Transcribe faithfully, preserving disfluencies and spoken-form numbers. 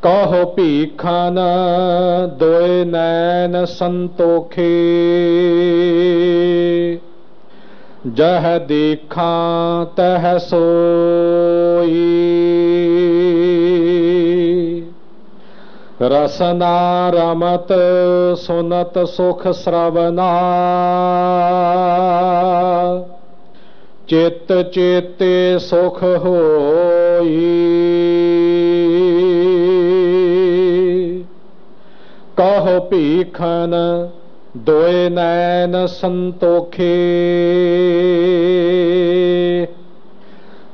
कहो भीखन दोए नैन संतोखे, जह देखा तह सोई। रसना रमत सुनत सुख श्रवना, चित चेते सुख होई। कहो भीखन दोए नैन संतोखे,